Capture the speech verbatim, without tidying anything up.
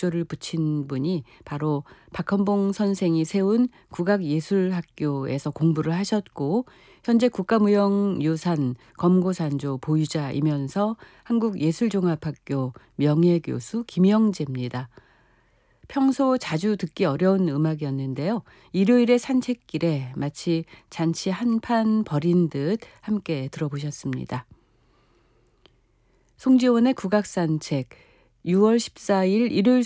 약조를 붙인 분이 바로 박헌봉 선생이 세운 국악예술학교에서 공부를 하셨고 현재 국가무형유산 검고산조 보유자이면서 한국예술종합학교 명예교수 김영재입니다. 평소 자주 듣기 어려운 음악이었는데요. 일요일의 산책길에 마치 잔치 한판 벌인 듯 함께 들어보셨습니다. 송지원의 국악산책 유월 십사일 일요일